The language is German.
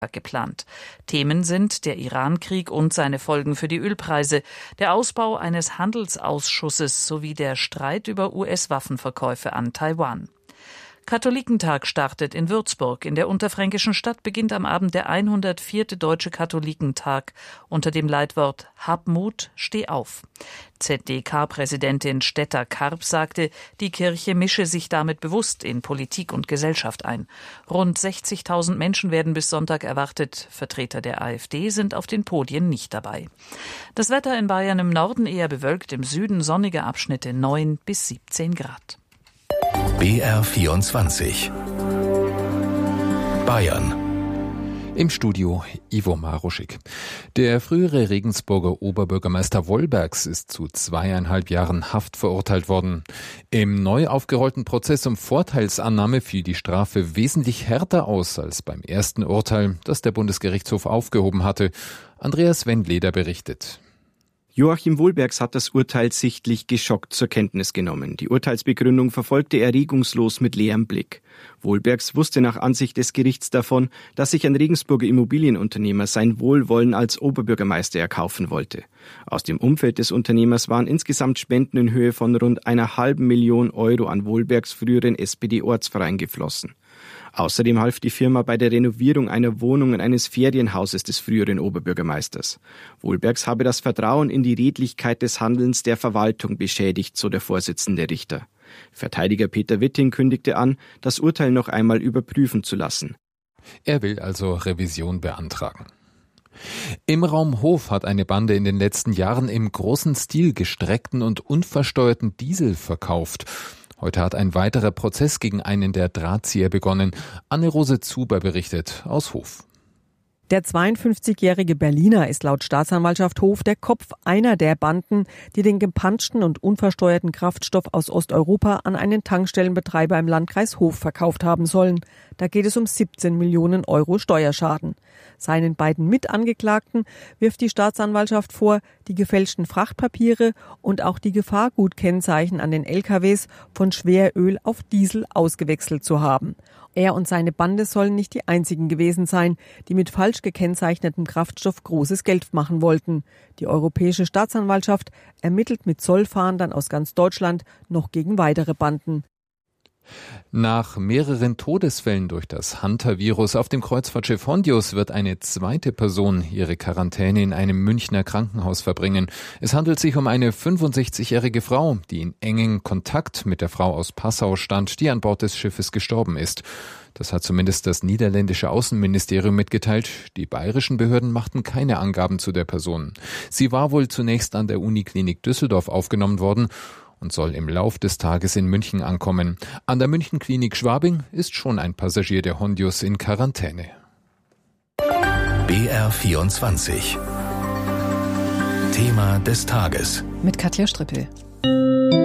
geplant. Themen sind der Iran-Krieg und seine Folgen für die Ölpreise, der Ausbau eines Handelsausschusses sowie der Streit über US-Waffenverkäufe an Taiwan. Katholikentag startet in Würzburg. In der unterfränkischen Stadt beginnt am Abend der 104. Deutsche Katholikentag unter dem Leitwort Hab Mut, steh auf. ZDK-Präsidentin Stetter-Karp sagte, die Kirche mische sich damit bewusst in Politik und Gesellschaft ein. Rund 60.000 Menschen werden bis Sonntag erwartet. Vertreter der AfD sind auf den Podien nicht dabei. Das Wetter in Bayern im Norden eher bewölkt, im Süden sonnige Abschnitte 9 bis 17 Grad. BR24 Bayern. Im Studio Ivo Maruschik. Der frühere Regensburger Oberbürgermeister Wollbergs ist zu 2,5 Jahren Haft verurteilt worden. Im neu aufgerollten Prozess um Vorteilsannahme fiel die Strafe wesentlich härter aus als beim ersten Urteil, das der Bundesgerichtshof aufgehoben hatte. Andreas Wendleder berichtet. Joachim Wollbergs hat das Urteil sichtlich geschockt zur Kenntnis genommen. Die Urteilsbegründung verfolgte er regungslos mit leerem Blick. Wollbergs wusste nach Ansicht des Gerichts davon, dass sich ein Regensburger Immobilienunternehmer sein Wohlwollen als Oberbürgermeister erkaufen wollte. Aus dem Umfeld des Unternehmers waren insgesamt Spenden in Höhe von rund 1,5 Million Euro an Wollbergs früheren SPD-Ortsverein geflossen. Außerdem half die Firma bei der Renovierung einer Wohnung und eines Ferienhauses des früheren Oberbürgermeisters. Wollbergs habe das Vertrauen in die Redlichkeit des Handelns der Verwaltung beschädigt, so der Vorsitzende Richter. Verteidiger Peter Witting kündigte an, das Urteil noch einmal überprüfen zu lassen. Er will also Revision beantragen. Im Raum Hof hat eine Bande in den letzten Jahren im großen Stil gestreckten und unversteuerten Diesel verkauft. Heute hat ein weiterer Prozess gegen einen der Drahtzieher begonnen. Anne-Rose Zuber berichtet aus Hof. Der 52-jährige Berliner ist laut Staatsanwaltschaft Hof der Kopf einer der Banden, die den gepanschten und unversteuerten Kraftstoff aus Osteuropa an einen Tankstellenbetreiber im Landkreis Hof verkauft haben sollen. Da geht es um 17 Millionen Euro Steuerschaden. Seinen beiden Mitangeklagten wirft die Staatsanwaltschaft vor, die gefälschten Frachtpapiere und auch die Gefahrgutkennzeichen an den LKWs von Schweröl auf Diesel ausgewechselt zu haben. Er und seine Bande sollen nicht die einzigen gewesen sein, die mit falsch gekennzeichnetem Kraftstoff großes Geld machen wollten. Die Europäische Staatsanwaltschaft ermittelt mit Zollfahndern aus ganz Deutschland noch gegen weitere Banden. Nach mehreren Todesfällen durch das Hunter-Virus auf dem Kreuzfahrtschiff Hondius wird eine zweite Person ihre Quarantäne in einem Münchner Krankenhaus verbringen. Es handelt sich um eine 65-jährige Frau, die in engem Kontakt mit der Frau aus Passau stand, die an Bord des Schiffes gestorben ist. Das hat zumindest das niederländische Außenministerium mitgeteilt. Die bayerischen Behörden machten keine Angaben zu der Person. Sie war wohl zunächst an der Uniklinik Düsseldorf aufgenommen worden und soll im Lauf des Tages in München ankommen. An der Münchenklinik Schwabing ist schon ein Passagier der Hondius in Quarantäne. BR24 Thema des Tages mit Katja Strippel.